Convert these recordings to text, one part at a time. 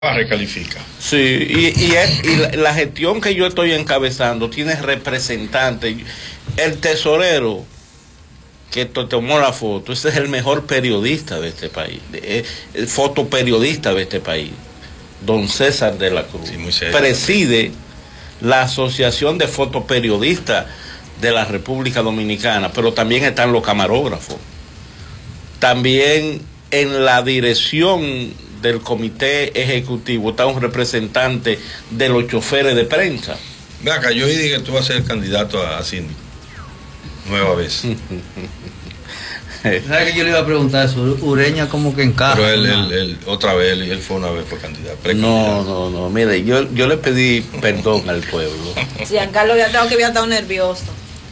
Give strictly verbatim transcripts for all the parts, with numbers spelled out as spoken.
recalifica. Sí, y, y, es, y la, la gestión que yo estoy encabezando tiene representantes. El tesorero que tomó la foto, ese es el mejor periodista de este país, el, el fotoperiodista de este país, don César de la Cruz. Sí, preside la Asociación de Fotoperiodistas de la República Dominicana, pero también están los camarógrafos. También en la dirección del comité ejecutivo está un representante de los choferes de prensa. Ve acá, yo dije que tú vas a ser candidato a, a síndico. Nueva vez. ¿Sabes que yo le iba a preguntar eso? Ureña como que encaja. Pero él, él, él otra vez, él, él fue una vez fue candidato. No, no, no, mire, yo, yo le pedí perdón al pueblo. Sí, Giancarlo ya tengo que había estado nervioso.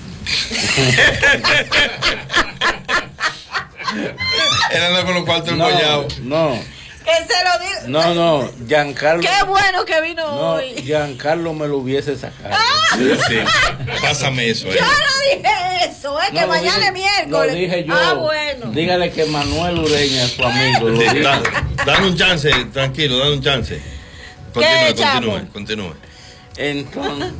Él anda con los cuartos no, embollados. No. Que se lo diga. No, no, Giancarlo. Qué bueno que vino no, hoy. Giancarlo me lo hubiese sacado. Ah. Sí, sí. Pásame eso. Eh. Yo no dije eso, es que no, mañana dije, es miércoles. Lo dije yo. Ah, bueno. Dígale que Manuel Ureña es su amigo. Sí, da, dame un chance, tranquilo, dame un chance. Continúe, continúe, continúe. Entonces.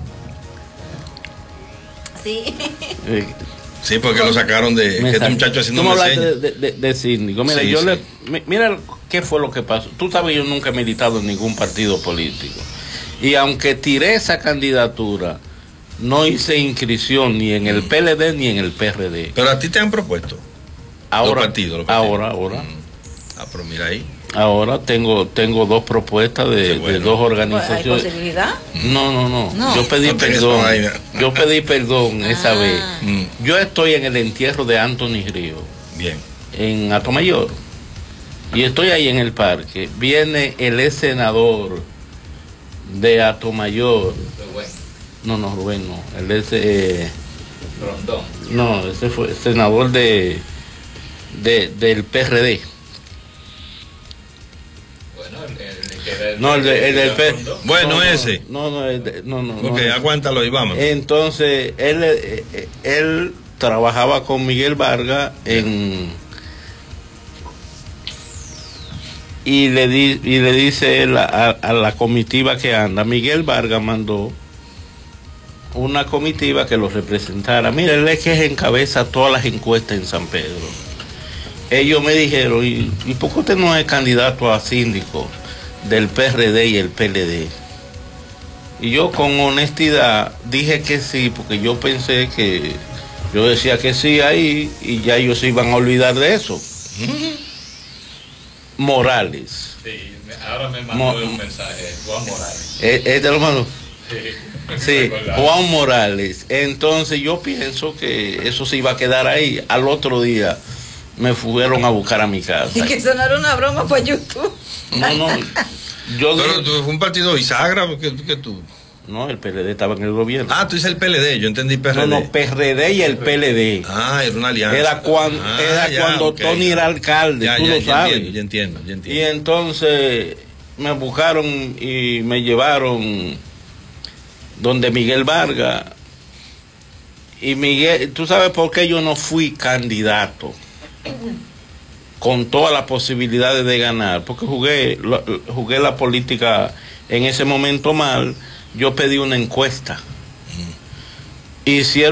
Sí. Eh, Sí, porque lo sacaron de que este muchacho haciendo un diseño. De, de, de, de síndico. Mira, sí, yo sí. le, mira qué fue lo que pasó. Tú sabes, yo nunca he militado en ningún partido político. Y aunque tiré esa candidatura, no hice inscripción ni en el P L D ni en el P R D. Pero a ti te han propuesto. Ahora, los partidos, los partidos. ahora, ahora. Ah, pero mira ahí. Ahora tengo tengo dos propuestas de, bueno. de dos organizaciones. ¿Hay posibilidad? No, no, no. no. Yo pedí no perdón. Yo pedí perdón ah. esa vez. Mm. Yo estoy en el entierro de Anthony Río. Bien. En Atomayor. Y estoy ahí en el parque. Viene el ex senador de Atomayor. Rubén. No, no, Rubén no. El ex eh, Rondón. No, ese fue senador de, de del P R D. No, el, de, el del P. Bueno, no, ese. No, no, el, no, no. Ok, no, aguántalo y vamos. Entonces, él, él trabajaba con Miguel Vargas en. Y le, di, y le dice él a, a la comitiva que anda. Miguel Vargas mandó una comitiva que lo representara. Mira, él es que encabeza todas las encuestas en San Pedro. Ellos me dijeron, ¿y, ¿y por qué usted no es candidato a síndico del P R D y el P L D? Y yo con honestidad dije que sí, porque yo pensé que yo decía que sí ahí y ya ellos se iban a olvidar de eso. ¿Mm? Morales. Sí, ahora me mandó Mo un mensaje, Juan Morales. ¿Este lo mandó? Sí, sí, Juan Morales. Entonces yo pienso que eso se iba a quedar ahí. Al otro día me fueron a buscar a mi casa. Y que eso no era una broma para YouTube. No, no. Yo Pero tú, fue un partido bisagra, que, que tú. No, el P L D estaba en el gobierno. Ah, tú dices el P L D, yo entendí P R D. No, no, P R D y el P L D. Ah, era una alianza. Era cuando, ah, era ya, cuando okay, Tony ya. era alcalde, ya, tú ya, lo ya sabes. Entiendo, ya entiendo, ya entiendo. Y entonces me buscaron y me llevaron donde Miguel Vargas. Y Miguel, ¿tú sabes por qué yo no fui candidato? Con todas las posibilidades de ganar, porque jugué, jugué la política en ese momento mal. Yo pedí una encuesta. Hicieron